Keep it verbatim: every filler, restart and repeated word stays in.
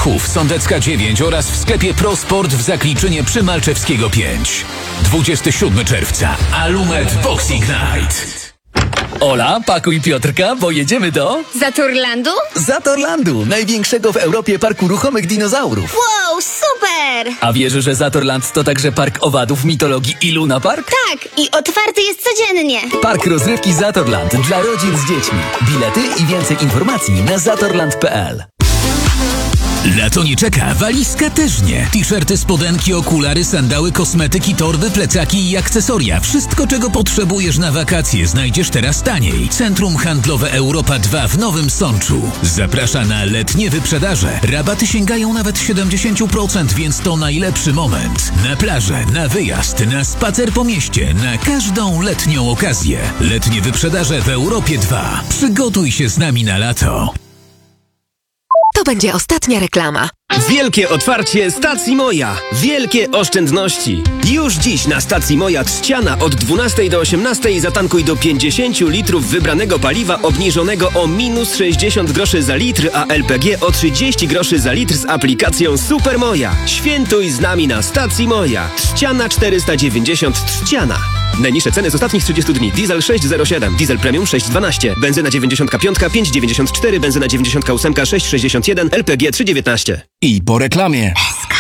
Orzechów, Sądecka dziewięć oraz w sklepie ProSport w Zakliczynie przy Malczewskiego pięć. dwudziestego siódmego czerwca. Alumet Boxing Night. Ola, pakuj Piotrka, bo jedziemy do... Zatorlandu? Zatorlandu, największego w Europie parku ruchomych dinozaurów. Wow, super! A wiesz, że Zatorland to także park owadów, mitologii i Luna Park? Tak, i otwarty jest codziennie. Park rozrywki Zatorland dla rodzin z dziećmi. Bilety i więcej informacji na zatorland kropka p l. Lato nie czeka, walizka też nie. T-shirty, spodenki, okulary, sandały, kosmetyki, torby, plecaki i akcesoria. Wszystko, czego potrzebujesz na wakacje, znajdziesz teraz taniej. Centrum Handlowe Europa dwa w Nowym Sączu. Zaprasza na letnie wyprzedaże. Rabaty sięgają nawet siedemdziesiąt procent, więc to najlepszy moment. Na plażę, na wyjazd, na spacer po mieście, na każdą letnią okazję. Letnie wyprzedaże w Europie dwa. Przygotuj się z nami na lato. To będzie ostatnia reklama. Wielkie otwarcie stacji Moja. Wielkie oszczędności. Już dziś na stacji Moja Trzciana od dwunastej do osiemnastej zatankuj do pięćdziesiąt litrów wybranego paliwa obniżonego o minus sześćdziesiąt groszy za litr, a L P G o trzydzieści groszy za litr z aplikacją Super Moja. Świętuj z nami na stacji Moja. Trzciana czterysta dziewięćdziesiąt Trzciana. Najniższe ceny z ostatnich trzydziestu dni. Diesel sześć zero siedem, diesel premium sześć dwanaście, benzyna dziewięćdziesiąt pięć pięć dziewięćdziesiąt cztery, benzyna dziewięćdziesiąt osiem sześć sześćdziesiąt jeden, L P G trzy dziewiętnaście. I po reklamie. S K